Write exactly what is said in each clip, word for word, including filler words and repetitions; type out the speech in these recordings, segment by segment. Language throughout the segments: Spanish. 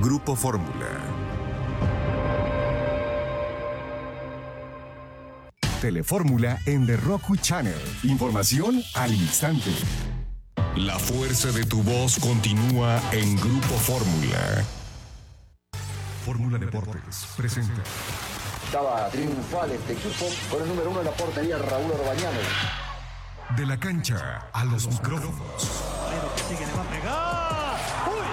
Grupo Fórmula. Telefórmula en The Roku Channel. Información al instante. La fuerza de tu voz continúa en Grupo Fórmula. Fórmula Deportes presenta. Estaba triunfal este equipo con el número uno en la portería, Raúl Orbañano. De la cancha a los micrófonos. Pero que sigue, le va a pegar. ¡Uy,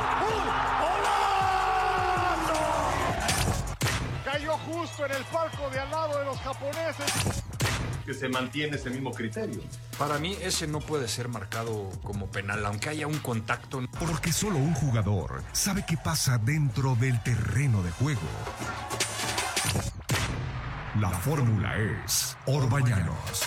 uy! ¡Golazo! Cayó justo en el palco de al lado de los japoneses. Que se mantiene ese mismo criterio. Para mí ese no puede ser marcado como penal, aunque haya un contacto. Porque solo un jugador sabe qué pasa dentro del terreno de juego. La fórmula es Orbañanos.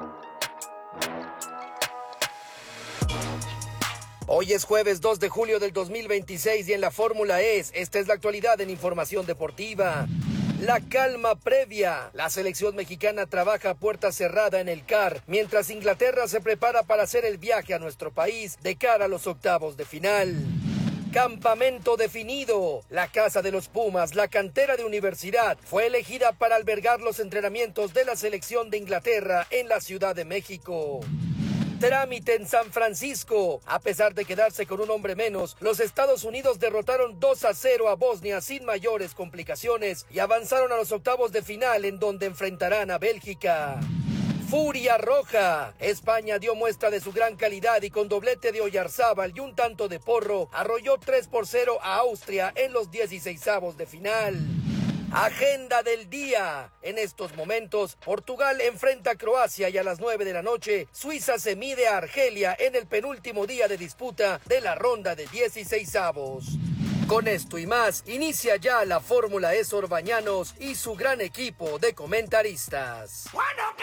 Hoy es jueves dos de julio del dos mil veintiséis y en la fórmula es, esta es la actualidad en información deportiva. La calma previa. La selección mexicana trabaja a puerta cerrada en el C A R, mientras Inglaterra se prepara para hacer el viaje a nuestro país de cara a los octavos de final. Campamento definido. La casa de los Pumas, la cantera de Universidad, fue elegida para albergar los entrenamientos de la selección de Inglaterra en la Ciudad de México. Trámite en San Francisco. A pesar de quedarse con un hombre menos, los Estados Unidos derrotaron dos a cero a Bosnia sin mayores complicaciones y avanzaron a los octavos de final, en donde enfrentarán a Bélgica. Furia roja. España dio muestra de su gran calidad y con doblete de Oyarzábal y un tanto de Porro arrolló tres por cero a Austria en los dieciseisavos de final. Agenda del día. En estos momentos, Portugal enfrenta a Croacia y a las nueve de la noche, Suiza se mide a Argelia en el penúltimo día de disputa de la ronda de dieciseisavos. Con esto y más, inicia ya la Fórmula E Orbañanos y su gran equipo de comentaristas. Bueno, ¿qué